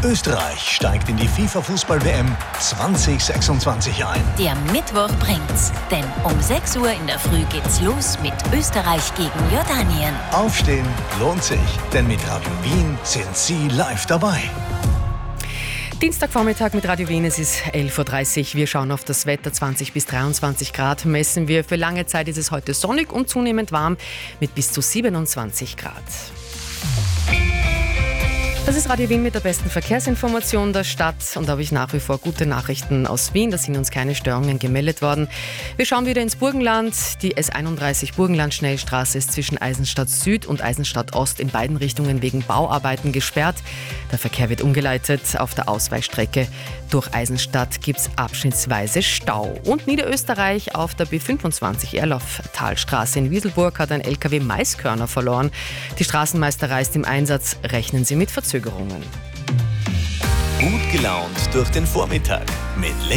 Österreich steigt in die FIFA-Fußball-WM 2026 ein. Der Mittwoch bringt's, denn um 6 Uhr in der Früh geht's los mit Österreich gegen Jordanien. Aufstehen lohnt sich, denn mit Radio Wien sind Sie live dabei. Dienstagvormittag mit Radio Wien, es ist 11.30 Uhr. Wir schauen auf das Wetter, 20 bis 23 Grad messen wir. Für lange Zeit ist es heute sonnig und zunehmend warm mit bis zu 27 Grad. Das ist Radio Wien mit der besten Verkehrsinformation der Stadt und da habe ich nach wie vor gute Nachrichten aus Wien. Da sind uns keine Störungen gemeldet worden. Wir schauen wieder ins Burgenland. Die S31 Burgenland-Schnellstraße ist zwischen Eisenstadt Süd und Eisenstadt Ost in beiden Richtungen wegen Bauarbeiten gesperrt. Der Verkehr wird umgeleitet. Auf der Ausweichstrecke durch Eisenstadt gibt es abschnittsweise Stau. Und Niederösterreich auf der B25 Erlauf-Talstraße in Wieselburg hat ein LKW Maiskörner verloren. Die Straßenmeisterei ist im Einsatz. Rechnen Sie mit Verzögerungen. Gut gelaunt durch den Vormittag mit